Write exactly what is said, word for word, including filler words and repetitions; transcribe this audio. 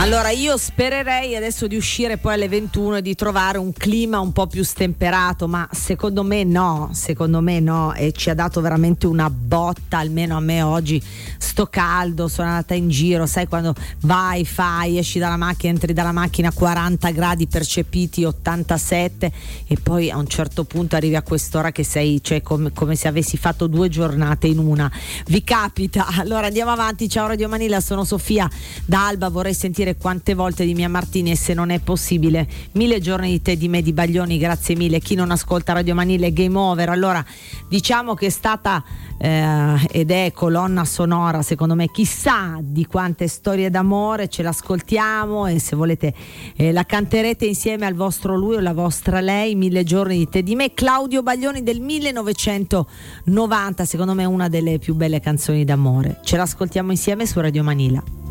Allora io spererei adesso di uscire poi alle ventuno e di trovare un clima un po' più stemperato, ma secondo me no, secondo me no, e ci ha dato veramente una botta, almeno a me oggi. Sto caldo, sono andata in giro, sai quando vai, fai, esci dalla macchina, entri dalla macchina, quaranta gradi percepiti, ottantasette, e poi a un certo punto arrivi a quest'ora che sei, cioè come, come se avessi fatto due giornate in una. Vi capita? Allora andiamo avanti. Ciao Radio Manila, sono Sofia da Alba. Vorrei sentire quante volte di Mia Martini, e se non è possibile Mille giorni di te di me di Baglioni. Grazie mille. Chi non ascolta Radio Manila è game over. Allora diciamo che è stata eh, ed è colonna sonora secondo me chissà di quante storie d'amore. Ce l'ascoltiamo e se volete eh, la canterete insieme al vostro lui o la vostra lei. Mille giorni di te di me, Claudio Baglioni del millenovecentonovanta, secondo me una delle più belle canzoni d'amore. Ce l'ascoltiamo insieme su Radio Manila.